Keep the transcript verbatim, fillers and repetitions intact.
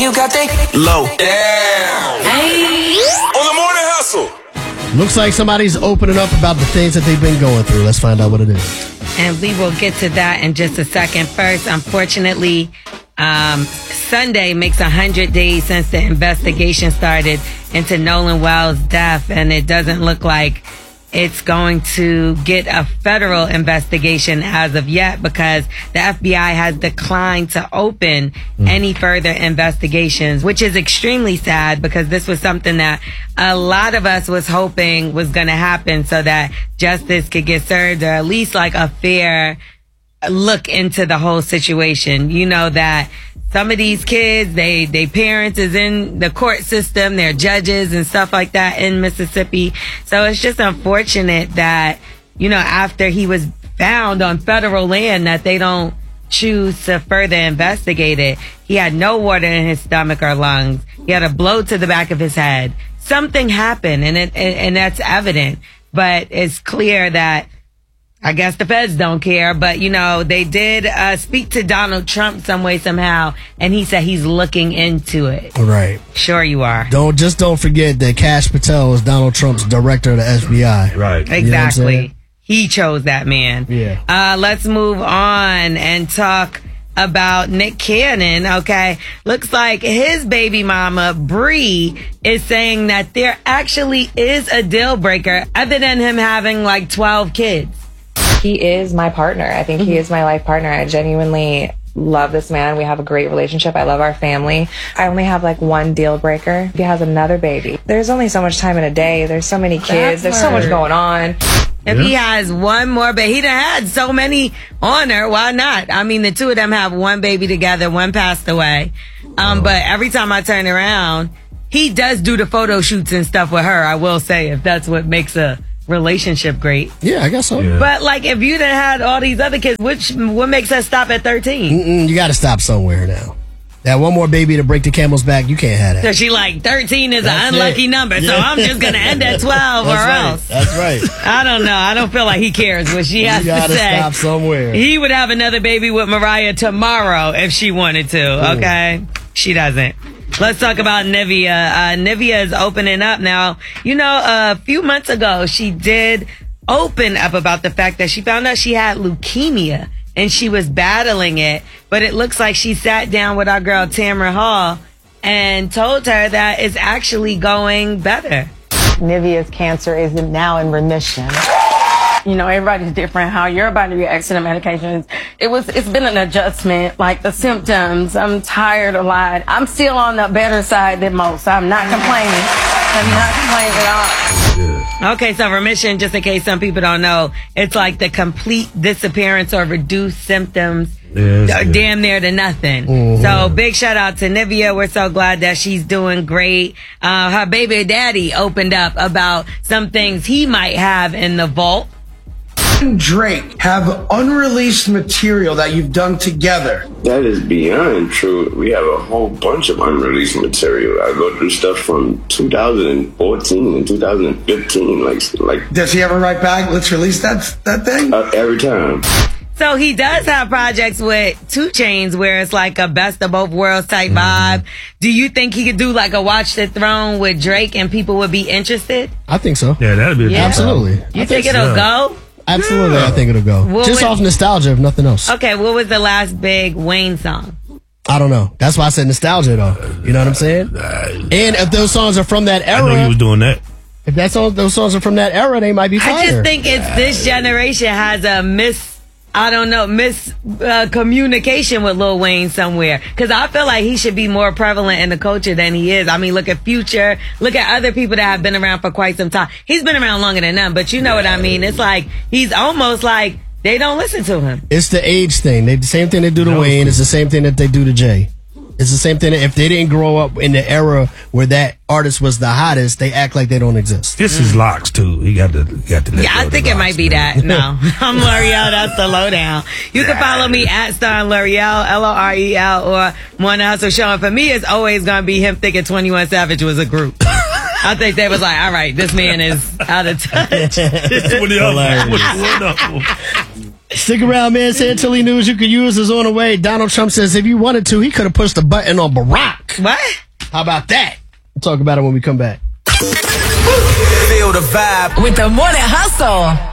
you got they low down. Hey. On the morning hustle. Looks like somebody's opening up about the things that they've been going through. Let's find out what it is. And we will get to that in just a second. First, unfortunately, um, Sunday makes one hundred days since the investigation started into Nolan Wells' death, and it doesn't look like it's going to get a federal investigation as of yet because the F B I has declined to open mm. any further investigations, which is extremely sad because this was something that a lot of us was hoping was going to happen so that justice could get served or at least like a fair look into the whole situation. You know that some of these kids, they, they parents is in the court system, they're judges and stuff like that in Mississippi. So it's just unfortunate that, you know, after he was found on federal land that they don't choose to further investigate it. He had no water in his stomach or lungs. He had a blow to the back of his head. Something happened and it, and, and that's evident, but it's clear that I guess the feds don't care, but, you know, they did uh, speak to Donald Trump some way, somehow, and he said he's looking into it. Right. Sure you are. Don't Just don't forget that Kash Patel is Donald Trump's director of the F B I. Right. Exactly. You know he chose that man. Yeah. Uh, let's move on and talk about Nick Cannon, okay? Looks like his baby mama, Bree, is saying that there actually is a deal breaker other than him having like twelve kids. He is my partner. I think he is my life partner. I genuinely love this man. We have a great relationship. I love our family. I only have like one deal breaker. He has another baby. There's only so much time in a day. There's so many kids. There's so much going on. If yeah. he has one more baby, he done had so many on her. Why not? I mean, the two of them have one baby together. One passed away. Um, oh. But every time I turn around, he does do the photo shoots and stuff with her. I will say, if that's what makes a relationship great. Yeah, I guess so. Yeah. But like, if you done had all these other kids, which what makes us stop at thirteen? Mm-mm, you got to stop somewhere now. That one more baby to break the camel's back, you can't have that. So she like thirteen is That's an unlucky it. number, Yeah. so I'm just gonna end at twelve or right. else. That's right. I don't know. I don't feel like he cares what she has you gotta to say. Stop somewhere. He would have another baby with Mariah tomorrow if she wanted to. Okay, she doesn't. Let's talk about Nivea. Uh, Nivea is opening up now. You know, a few months ago, she did open up about the fact that she found out she had leukemia and she was battling it. But it looks like she sat down with our girl Tamara Hall and told her that it's actually going better. Nivea's cancer is now in remission. You know, everybody's different. How your body reacts to the medications. It was, it's been an adjustment. Like the symptoms, I'm tired a lot. I'm still on the better side than most. I'm not complaining. I'm not complaining at all. Okay, so remission, just in case some people don't know, it's like the complete disappearance or reduced symptoms. Yes, d- damn near to nothing. Mm-hmm. So big shout out to Nivea. We're so glad that she's doing great. Uh, her baby daddy opened up about some things he might have in the vault. Drake have unreleased material that you've done together. That is beyond true. We have a whole bunch of unreleased material. I go through stuff from two thousand fourteen and two thousand fifteen. Like, like. Does he ever write back? Let's release that that thing. Uh, every time. So he does have projects with two Chainz where it's like a best of both worlds type vibe. Do you think he could do like a Watch the Throne with Drake and people would be interested? I think so. Yeah, that'd be a Yeah. Absolutely. You I think it'll so. go? Absolutely, yeah. I think it'll go. What Just was- off nostalgia, if nothing else. Okay, what was the last big Wayne song? I don't know. That's why I said nostalgia, though. You know what I'm saying? And if those songs are from that era, I know he was doing that. If that's all, those songs are from that era, they might be fire. I just think it's this generation has a miss. I don't know, miss uh, communication with Lil Wayne somewhere. Cause I feel like he should be more prevalent in the culture than he is. I mean, look at Future, look at other people that have been around for quite some time. He's been around longer than them, but you know what I mean? It's like, he's almost like they don't listen to him. It's the age thing. They, the same thing they do to Wayne. It's the same thing that they do to Jay. It's the same thing. If they didn't grow up in the era where that artist was the hottest, they act like they don't exist. This is Locks too. He got to got to. Yeah, I think it might be that. No, I'm L'Oreal. That's the lowdown. You can follow me at Star L'Oreal, L O R E L, or Morning Hustle Show. And for me, it's always gonna be him thinking twenty-one Savage was a group. I think they was like, all right, this man is out of touch. Stick around, man. Santilli news you could use is on the way. Donald Trump says if he wanted to, he could have pushed the button on Barack. What? How about that? We'll talk about it when we come back. Feel the vibe with the Morning Hustle.